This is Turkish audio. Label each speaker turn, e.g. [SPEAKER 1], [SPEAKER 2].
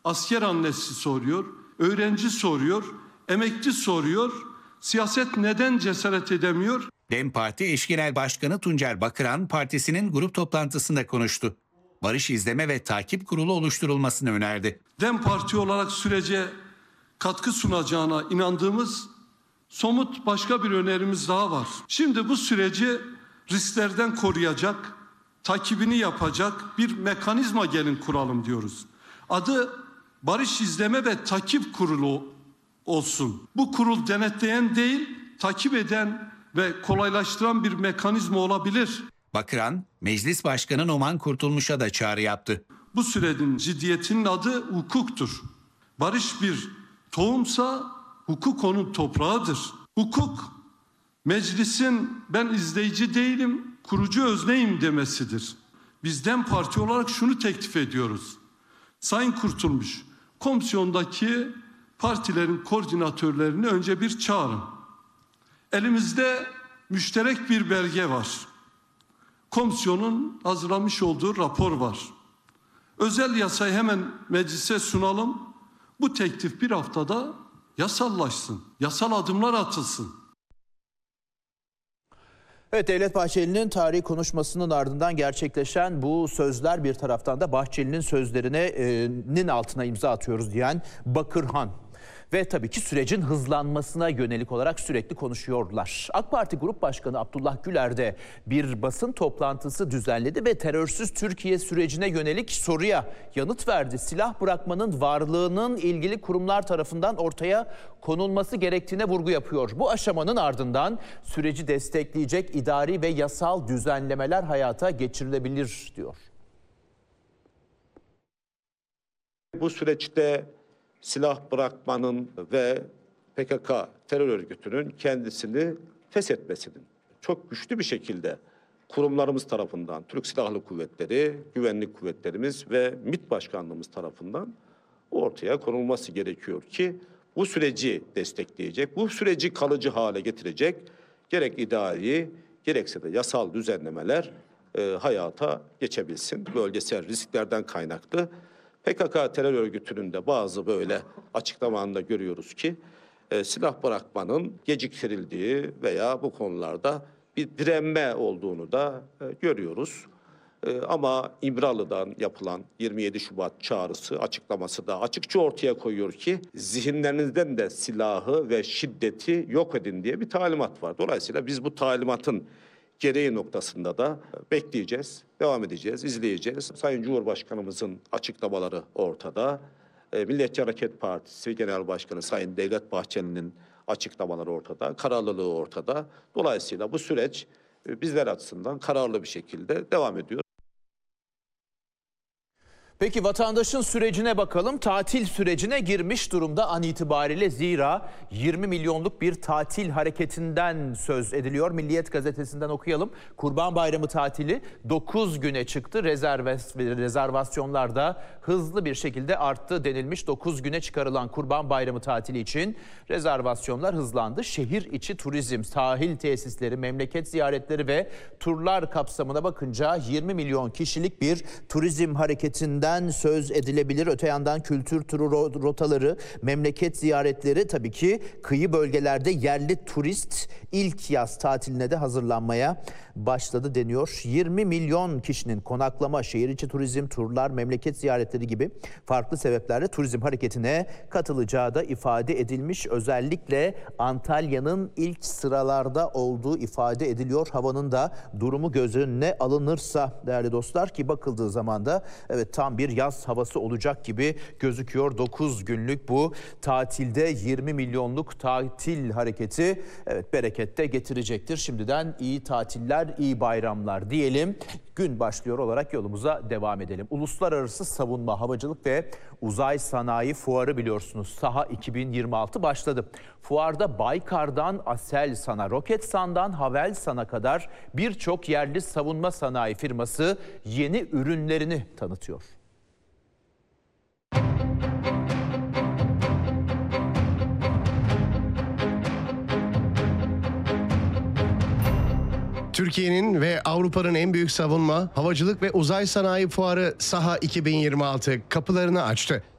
[SPEAKER 1] Asker annesi soruyor, öğrenci soruyor, emekçi soruyor. Siyaset neden cesaret edemiyor?
[SPEAKER 2] DEM Parti Eş Genel Başkanı Tuncer Bakıran partisinin grup toplantısında konuştu. Barış İzleme ve Takip Kurulu oluşturulmasını önerdi.
[SPEAKER 1] DEM Parti olarak sürece katkı sunacağına inandığımız somut başka bir önerimiz daha var. Şimdi bu süreci risklerden koruyacak, takibini yapacak bir mekanizma gelin kuralım diyoruz. Adı Barış İzleme ve Takip Kurulu olsun. Bu kurul denetleyen değil, takip eden ve kolaylaştıran bir mekanizma olabilir.
[SPEAKER 2] Bakıran, Meclis Başkanı Numan Kurtulmuş'a da çağrı yaptı.
[SPEAKER 1] Bu sürecin ciddiyetinin adı hukuktur. Barış bir tohumsa hukuk onun toprağıdır. Hukuk, meclisin ben izleyici değilim, kurucu özneyim demesidir. Biz DEM Parti olarak şunu teklif ediyoruz. Sayın Kurtulmuş, komisyondaki partilerin koordinatörlerini önce bir çağırın. Elimizde müşterek bir belge var. Komisyonun hazırlamış olduğu rapor var. Özel yasayı hemen meclise sunalım. Bu teklif bir haftada yasallaşsın. Yasal adımlar atılsın.
[SPEAKER 3] Evet, Devlet Bahçeli'nin tarihi konuşmasının ardından gerçekleşen bu sözler, bir taraftan da Bahçeli'nin sözlerinin altına imza atıyoruz diyen Bakırhan. Ve tabii ki sürecin hızlanmasına yönelik olarak sürekli konuşuyorlar. AK Parti Grup Başkanı Abdullah Güler de bir basın toplantısı düzenledi ve terörsüz Türkiye sürecine yönelik soruya yanıt verdi. Silah bırakmanın varlığının ilgili kurumlar tarafından ortaya konulması gerektiğine vurgu yapıyor. Bu aşamanın ardından süreci destekleyecek idari ve yasal düzenlemeler hayata geçirilebilir diyor.
[SPEAKER 4] Bu süreçte silah bırakmanın ve PKK terör örgütünün kendisini feshetmesinin çok güçlü bir şekilde kurumlarımız tarafından, Türk Silahlı Kuvvetleri, güvenlik kuvvetlerimiz ve MİT Başkanlığımız tarafından ortaya konulması gerekiyor ki bu süreci destekleyecek, bu süreci kalıcı hale getirecek gerek idari gerekse de yasal düzenlemeler hayata geçebilsin. Bölgesel risklerden kaynaklı PKK terör örgütünün de bazı böyle açıklamalarında görüyoruz ki silah bırakmanın geciktirildiği veya bu konularda bir direnme olduğunu da görüyoruz. Ama İmralı'dan yapılan 27 Şubat çağrısı, açıklaması da açıkça ortaya koyuyor ki zihinlerinizden de silahı ve şiddeti yok edin diye bir talimat var. Dolayısıyla biz bu talimatın gereği noktasında da bekleyeceğiz, devam edeceğiz, izleyeceğiz. Sayın Cumhurbaşkanımızın açıklamaları ortada. Milliyetçi Hareket Partisi Genel Başkanı Sayın Devlet Bahçeli'nin açıklamaları ortada, kararlılığı ortada. Dolayısıyla bu süreç bizler açısından kararlı bir şekilde devam ediyor.
[SPEAKER 3] Peki vatandaşın sürecine bakalım. Tatil sürecine girmiş durumda an itibariyle, zira 20 milyonluk bir tatil hareketinden söz ediliyor. Milliyet gazetesinden okuyalım. Kurban Bayramı tatili 9 güne çıktı. Rezervasyonlar da hızlı bir şekilde arttı denilmiş. 9 güne çıkarılan Kurban Bayramı tatili için rezervasyonlar hızlandı. Şehir içi turizm, sahil tesisleri, memleket ziyaretleri ve turlar kapsamına bakınca 20 milyon kişilik bir turizm hareketinden söz edilebilir. Öte yandan kültür turu rotaları, memleket ziyaretleri, tabii ki kıyı bölgelerde yerli turist ilk yaz tatiline de hazırlanmaya başladı deniyor. 20 milyon kişinin konaklama, şehir içi turizm, turlar, memleket ziyaretleri gibi farklı sebeplerle turizm hareketine katılacağı da ifade edilmiş. Özellikle Antalya'nın ilk sıralarda olduğu ifade ediliyor. Havanın da durumu göz önüne alınırsa değerli dostlar, ki bakıldığı zaman da evet tam bir yaz havası olacak gibi gözüküyor. 9 günlük bu tatilde 20 milyonluk tatil hareketi evet berekette getirecektir. Şimdiden iyi tatiller, iyi bayramlar diyelim. Gün başlıyor olarak yolumuza devam edelim. Uluslararası Savunma, Havacılık ve Uzay Sanayi Fuarı biliyorsunuz. Saha 2026 başladı. Fuarda Baykar'dan Aselsan'a, Roketsan'dan Havelsan'a kadar birçok yerli savunma sanayi firması yeni ürünlerini tanıtıyor.
[SPEAKER 5] Türkiye'nin ve Avrupa'nın en büyük savunma, havacılık ve uzay sanayi fuarı Saha 2026 kapılarını açtı.